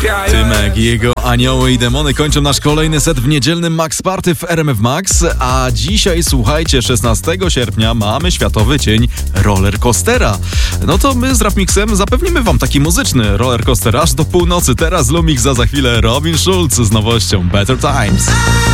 Tymek i jego anioły i demony kończą nasz kolejny set w niedzielnym Max Party w RMF Max, a dzisiaj, słuchajcie, 16 sierpnia mamy Światowy Dzień Rollercoastera. No to my z Rafmixem zapewnimy wam taki muzyczny rollercoaster aż do północy. Teraz Lumix, za chwilę Robin Schulz z nowością Better Times.